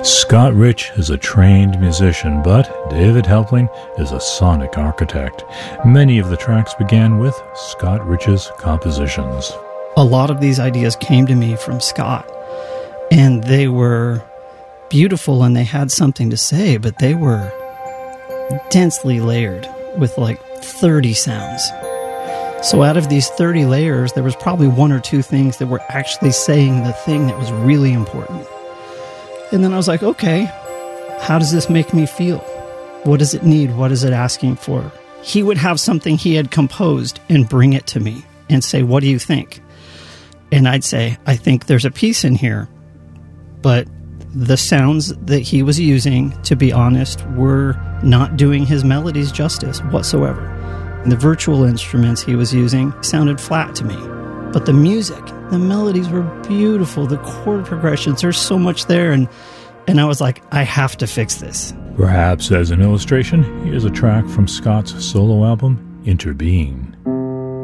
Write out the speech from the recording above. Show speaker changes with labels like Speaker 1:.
Speaker 1: Scott Rich is a trained musician, but David Helpling is a sonic architect. Many of the tracks began with Scott Rich's compositions.
Speaker 2: A lot of these ideas came to me from Scott, and they were beautiful and they had something to say, but they were densely layered with like 30 sounds. So out of these 30 layers, there was probably one or two things that were actually saying the thing that was really important. And then I was like, okay, how does this make me feel? What does it need? What is it asking for? He would have something he had composed and bring it to me and say, what do you think? And I'd say, I think there's a piece in here, but the sounds that he was using, to be honest, were not doing his melodies justice whatsoever. And the virtual instruments he was using sounded flat to me. But the music, the melodies were beautiful. The chord progressions, there's so much there. And I was like, I have to fix this.
Speaker 1: Perhaps as an illustration, here's a track from Scott's solo album, Interbeing.